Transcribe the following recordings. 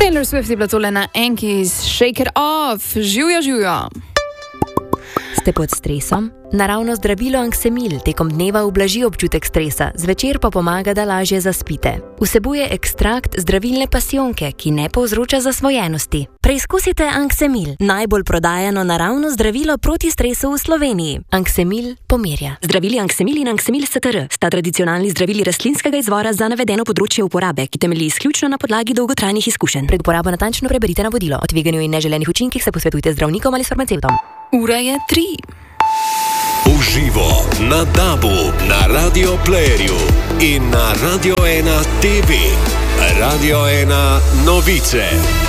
Taylor Swift je bila tole na Enkies, Shake It Off, živjo. Ste pod stresom? Naravno zdravilo Anksemil tekom dneva ublaži občutek stresa, zvečer pa pomaga, da lažje zaspite. Vsebuje ekstrakt zdravilne pasijonke, ki ne povzroča zasvojenosti. Preizkusite Anksemil, najbolj prodajano naravno zdravilo proti stresu v Sloveniji. Anksemil pomirja. Zdravili Anksemil in Anksemil STR sta tradicionalni zdravili rastlinskega izvora za navedeno področje uporabe, ki temelji izključno na podlagi dolgotrajnih izkušenj. Pred uporabo natančno preberite navodilo. O tveganju in neželenih učinkih se posvetujte z zdravnikom ali s farmacevtom. Ura je 3. Uživo na DAB-u, na Radio Playerju in na Radio 1 TV. Radio 1 novice.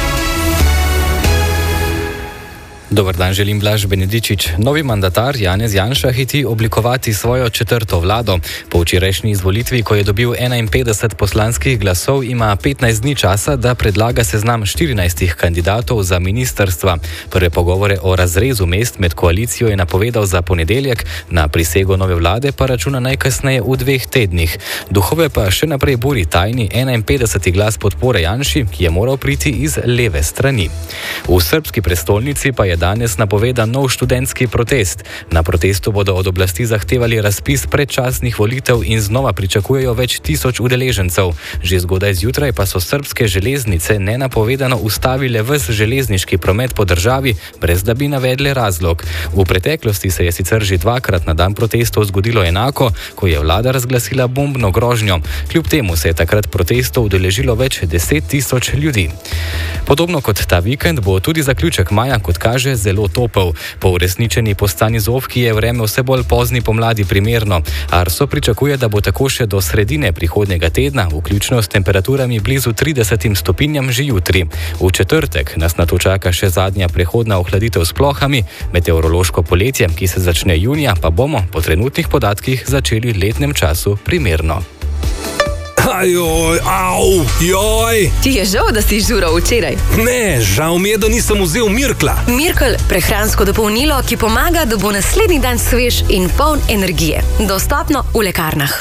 Dobar dan, želim Blaž Benedičič. Novi mandatar Janez Janša hiti oblikovati svojo četrto vlado. Po včerajšnji izvolitvi, ko je dobil 51 poslanskih glasov, ima 15 dni časa, da predlaga seznam 14 kandidatov za ministrstva. Prve pogovore o razrezu mest med koalicijo je napovedal za ponedeljek, na prisego nove vlade pa računa najkasneje v 2 tednih. Duhove pa še naprej buri tajni 51. glas podpore Janši, ki je moral priti iz leve strani. V srbski prestolnici pa je danes napovedan nov študentski protest. Na protestu bodo od oblasti zahtevali razpis predčasnih volitev in znova pričakujejo več tisoč udeležencev. Že zgodaj zjutraj pa so srbske železnice nenapovedano ustavile ves železniški promet po državi, brez da bi navedle razlog. V preteklosti se je sicer že 2-krat na dan protestov zgodilo enako, ko je vlada razglasila bombno grožnjo. Kljub temu se je takrat protestov udeležilo več 10.000 ljudi. Podobno kot ta vikend bo tudi zaključek maja, kot kaže, zelo topel. Po uresničeni postani Zofki je vreme vse bolj pozni pomladi primerno. Arso pričakuje, da bo tako še do sredine prihodnjega tedna, vključno s temperaturami blizu 30 stopinjam že jutri. V četrtek nas nato čaka še zadnja prehodna ohladitev s plohami, meteorološko poletje, ki se začne junija, pa bomo po trenutnih podatkih začeli letnem času primerno. Ajoj, au, joj! Ti je žal, da si žural včeraj? Ne, žal mi je, da nisem vzel Mirkla. Mirkel, prehransko dopolnilo, ki pomaga, da bo naslednji dan svež in poln energije. Dostopno v lekarnah.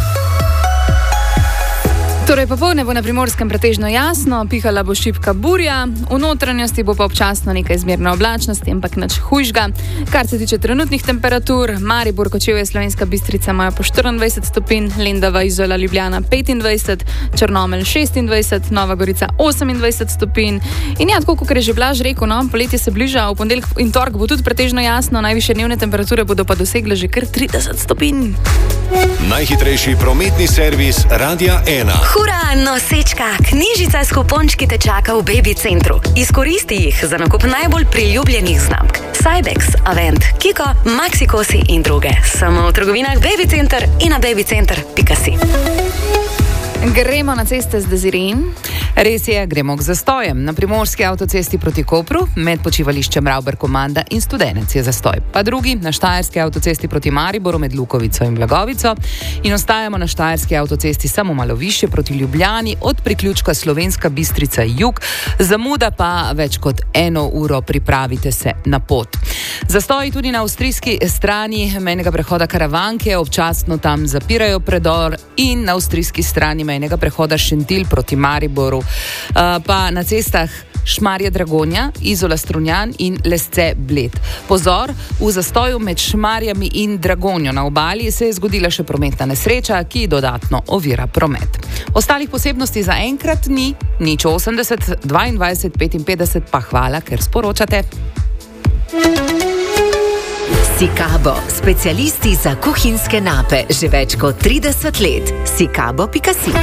Torej, popoldne bo na Primorskem pretežno jasno, pihala bo šibka burja, v notranjosti bo pa občasno nekaj zmerne oblačnosti, ampak nič hujšga. Kar se tiče trenutnih temperatur, Maribor, Kočevje, Slovenska Bistrica imajo po 24 stopinj, Lendava, Izola, Ljubljana 25, Črnomelj 26, Nova Gorica 28 stopinj. In ja, tako kot je že Blaž rekel, no, poletje se bliža, v ponedeljek in torek bo tudi pretežno jasno, najvišje dnevne temperature bodo pa dosegle že kar 30 stopinj. Najhitrejši prometni servis Radia 1. Hura, nosečka, knjižica s kupončki te čaka v Baby Centru. Izkoristi jih za nakup najbolj priljubljenih znamk. Cybex, Avent, Kiko, Maxikosi in druge. Samo v trgovinah Baby Center in na babycenter.si. Gremo na ceste z Dezirin. Res je, gremo k zastojem. Na primorski avtocesti proti Kopru, med počivališčem Ravber-Komanda in Studenec je zastoj. Pa drugi na štajerski avtocesti proti Mariboru med Lukovico in Blagovico. In ostajamo na štajerski avtocesti samo malo više proti Ljubljani od priključka Slovenska Bistrica jug. Zamuda pa več kot 1 uro, pripravite se na pot. Zastoji tudi na avstrijski strani mejnega prehoda Karavanke, občasno tam zapirajo predor, in na avstrijski strani mejnega prehoda Šentilj proti Mariboru. Pa na cestah Šmarje Dragonja, Izola Strunjan in Lesce Bled. Pozor, v zastoju med Šmarjami in Dragonjo na obali se je zgodila še prometna nesreča, ki dodatno ovira promet. Ostalih posebnosti za enkrat ni, 080 22 55, pa hvala, ker sporočate. Sikabo, specialisti za kuhinjske nape, že več kot 30 let. Sikabo.si